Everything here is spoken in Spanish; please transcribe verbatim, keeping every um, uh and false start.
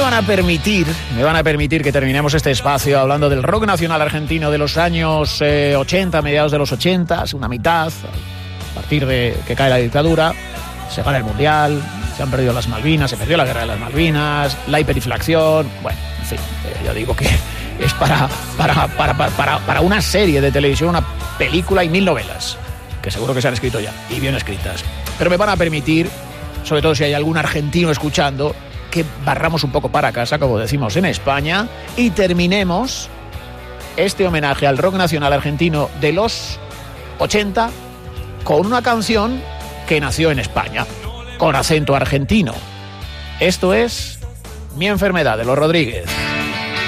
van a permitir, me van a permitir que terminemos este espacio hablando del rock nacional argentino de los años eh, ochenta, mediados de los ochenta, una mitad, a partir de que cae la dictadura, se gana el Mundial, se han perdido las Malvinas, se perdió la Guerra de las Malvinas, la hiperinflación, bueno, en fin, eh, ya digo que es para, para, para, para, para una serie de televisión, una película y mil novelas, que seguro que se han escrito ya, y bien escritas. Pero me van a permitir, sobre todo si hay algún argentino escuchando, que barramos un poco para casa, como decimos en España, y terminemos este homenaje al rock nacional argentino de los ochenta con una canción que nació en España, con acento argentino. Esto es Mi enfermedad, de Los Rodríguez.